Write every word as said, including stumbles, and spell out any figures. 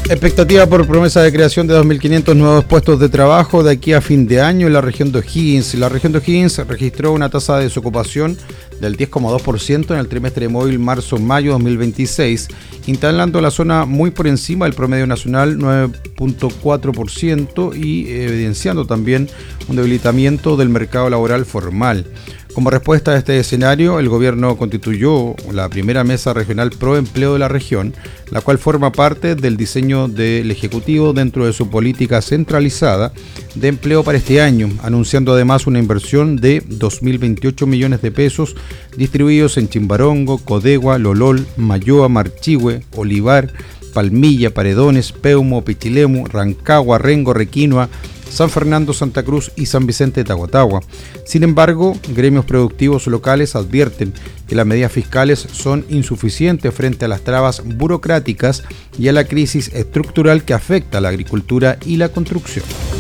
Expectativa por promesa de creación de dos mil quinientos nuevos puestos de trabajo de aquí a fin de año en la región de O'Higgins. La región de O'Higgins registró una tasa de desocupación del diez coma dos por ciento en el trimestre móvil marzo-mayo dos mil veintiséis, instalando la zona muy por encima del promedio nacional nueve coma cuatro por ciento y evidenciando también un debilitamiento del mercado laboral formal. Como respuesta a este escenario, el gobierno constituyó la primera mesa regional pro empleo de la región, la cual forma parte del diseño del Ejecutivo dentro de su política centralizada de empleo para este año, anunciando además una inversión de dos mil veintiocho millones de pesos distribuidos en Chimbarongo, Codegua, Lolol, Mayoa, Marchihue, Olivar, Palmilla, Paredones, Peumo, Pichilemu, Rancagua, Rengo, Requinoa, San Fernando, Santa Cruz y San Vicente de Tahuatahua. Sin embargo, gremios productivos locales advierten que las medidas fiscales son insuficientes frente a las trabas burocráticas y a la crisis estructural que afecta a la agricultura y la construcción.